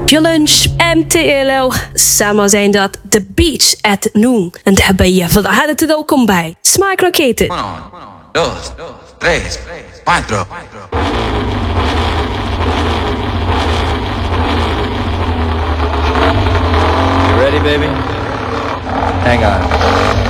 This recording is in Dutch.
Je lunch, MTLO. Samen zijn dat The Beach at Noon. En daar ben je van harte welkom bij. Smaakraketen. 1, 2, 3, 4. You ready, baby? Hang on.